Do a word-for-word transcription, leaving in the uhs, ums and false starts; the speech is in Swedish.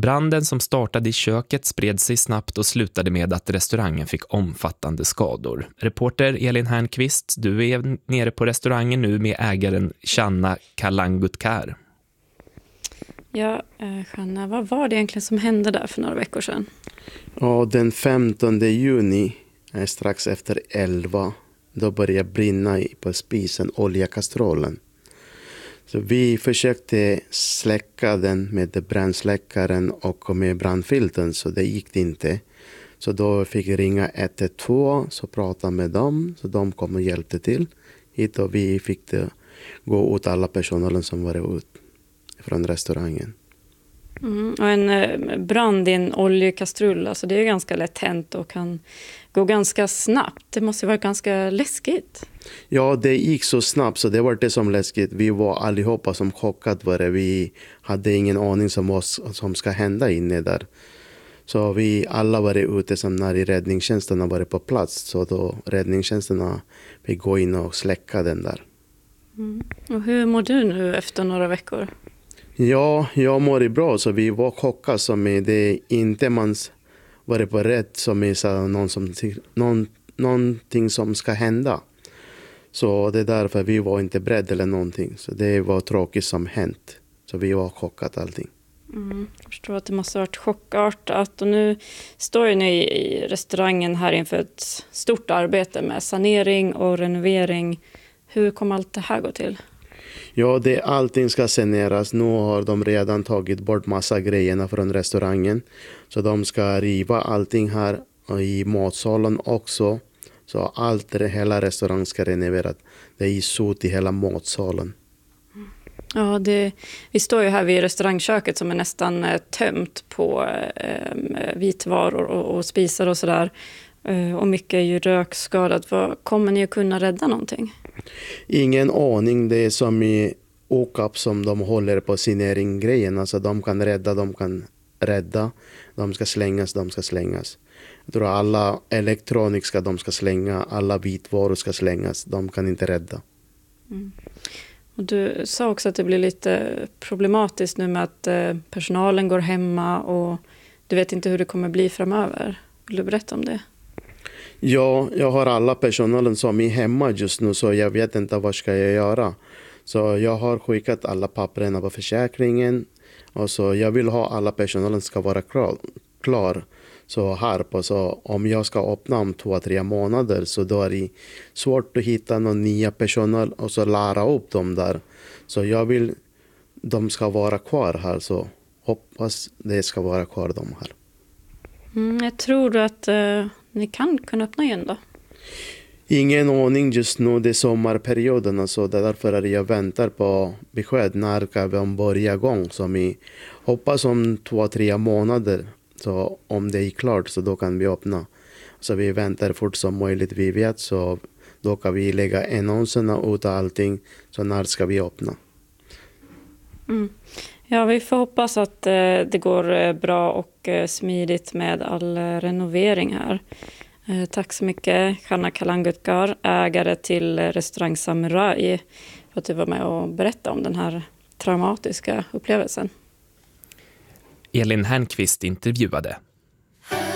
Branden som startade i köket spred sig snabbt och slutade med att restaurangen fick omfattande skador. Reporter Elin Hernqvist, du är nere på restaurangen nu med ägaren Channa Kalangutkar. Ja, Channa, vad var det egentligen som hände där för några veckor sedan? Ja, den femtonde juni, strax efter elva, då började brinna på spisen, oljekastrollen. Så vi försökte släcka den med brandsläckaren och med brandfilten, så det gick inte. Så då fick jag ringa ett ett två, så pratade med dem, så de kom och hjälpte till hit, och vi fick det gå ut alla personalen som var ut från restaurangen. Mm, och en brand i en oljekastrull, alltså det är ganska lätt hänt och kan gå ganska snabbt. Det måste ju vara ganska läskigt. Ja, det gick så snabbt så det var det som läskigt. Vi var allihopa som chockade var det. Vi hade ingen aning som vad som ska hända inne där. Så vi alla var ute som när räddningstjänsterna var på plats. Så då räddningstjänsterna fick gå in och släcka den där. Mm. Och hur mår du nu efter några veckor? Ja, jag mår bra, så vi var chockade som är det inte man var på rätt som är så någon som någon någonting som ska hända. Så det är därför vi var inte beredda eller någonting. Så det var tråkigt som hänt. Så vi var chockade allting. Mm, jag förstår att det måste ha varit chockartat. Och nu står ju ni i restaurangen här inför ett stort arbete med sanering och renovering. Hur kommer allt det här gå till? Ja, det, allting ska saneras. Nu har de redan tagit bort massa grejerna från restaurangen. Så de ska riva allting här i matsalen också. Så allt, hela restaurangen ska renoveras. Det är sot i hela matsalen. Ja, det, vi står ju här vid restaurangköket som är nästan eh, tömt på eh, vitvaror och, och spisar och sådär. Eh, och mycket är ju rökskadat. Vad, kommer ni att kunna rädda någonting? Ingen aning. Det är som i O K A P som de håller på saneringgrejerna. Alltså de kan rädda, de kan rädda. De ska slängas, de ska slängas. Jag tror alla elektroniska de ska slänga, alla vitvaror ska slängas. De kan inte rädda. Mm. Och du sa också att det blir lite problematiskt nu med att eh, personalen går hemma och du vet inte hur det kommer bli framöver. Vill du berätta om det? Ja, jag har alla personalen som är hemma just nu, så jag vet inte vad ska jag göra. Så jag har skickat alla papperna på försäkringen. Och så jag vill ha alla personalen ska vara klar. klar. Så här på, så om jag ska öppna om två, tre månader, så då är det svårt att hitta någon nya personal och så lära upp dem där. Så jag vill de ska vara kvar här, så hoppas det ska vara kvar de här. Mm, jag tror att eh, ni kan kunna öppna igen då. Ingen aning just nu, det är sommarperioden, så det är därför jag väntar på besked när kan vi börja igång. Så vi hoppas om två, tre månader. Så om det är klart så då kan vi öppna. Så vi väntar fort som möjligt, vi vet. Så då kan vi lägga annonserna ut och allting. Så när ska vi öppna? Mm. Ja, vi får hoppas att eh, det går eh, bra och eh, smidigt med all eh, renovering här. Eh, tack så mycket, Channa Kalangutkar, ägare till eh, restaurang Samurai, för att du var med och berättade om den här traumatiska upplevelsen. Elin Hernqvist intervjuade.